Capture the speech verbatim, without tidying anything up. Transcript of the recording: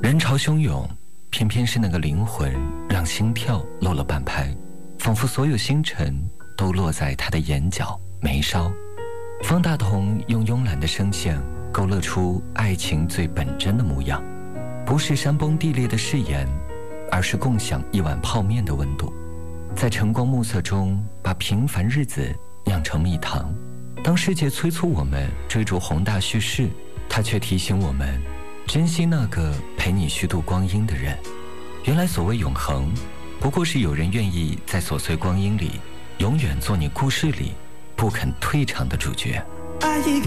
人潮汹涌，偏偏是那个灵魂让心跳漏了半拍，仿佛所有星辰都落在他的眼角眉梢。方大同用慵懒的声线勾勒出爱情最本真的模样，不是山崩地裂的誓言，而是共享一碗泡面的温度，在晨光暮色中把平凡日子酿成蜜糖。当世界催促我们追逐宏大叙事，他却提醒我们珍惜那个陪你虚度光阴的人。原来所谓永恒，不过是有人愿意在琐碎光阴里永远做你故事里不肯退场的主角。 爱一个